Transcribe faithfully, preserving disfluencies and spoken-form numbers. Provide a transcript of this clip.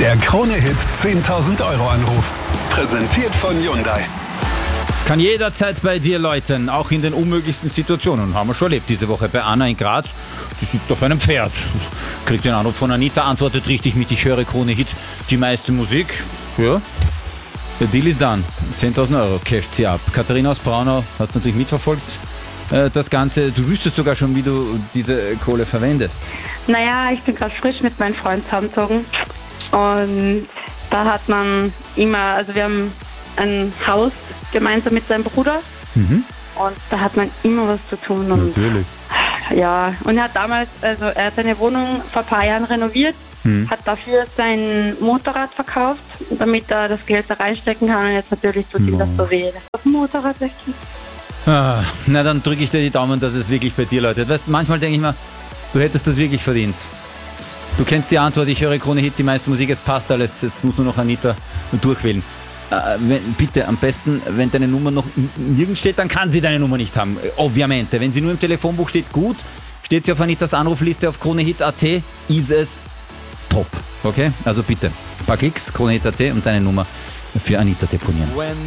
Der Krone-Hit zehntausend Euro Anruf. Präsentiert von Hyundai. Kann jederzeit bei dir läuten, auch in den unmöglichsten Situationen. Haben wir schon erlebt diese Woche bei Anna in Graz. Die sitzt auf einem Pferd. Kriegt den Anruf von Anita, antwortet richtig mit: Ich höre Krone-Hit, die meiste Musik. Ja, der Deal ist dann. zehntausend Euro casht sie ab. Katharina aus Braunau, hast natürlich mitverfolgt äh, das Ganze. Du wüsstest sogar schon, wie du diese Kohle verwendest. Naja, ich bin gerade frisch mit meinem Freund zusammengezogen und da hat man immer, also wir haben ein Haus gemeinsam mit seinem Bruder Mhm. und da hat man immer was zu tun. Und Natürlich. ja, und er hat damals, also er hat seine Wohnung vor ein paar Jahren renoviert, Mhm. hat dafür sein Motorrad verkauft, damit er das Geld da reinstecken kann, und jetzt natürlich tut ihm das so weh. Auf dem Motorrad wechseln. Ah, na, dann drücke ich dir die Daumen, dass es wirklich bei dir läutet. Weißt, manchmal denke ich mir, du hättest das wirklich verdient. Du kennst die Antwort: Ich höre Krone-Hit, die meiste Musik, es passt alles, es muss nur noch Anita durchwählen. Äh, wenn, bitte, am besten, wenn deine Nummer noch nirgends steht, dann kann sie deine Nummer nicht haben. Obviamente. Wenn sie nur im Telefonbuch steht, gut. Steht sie auf Anitas Anrufliste auf Kronehit punkt at, ist es top. Okay? Also bitte, ein paar Klicks, Kronehit punkt at und deine Nummer für Anita deponieren.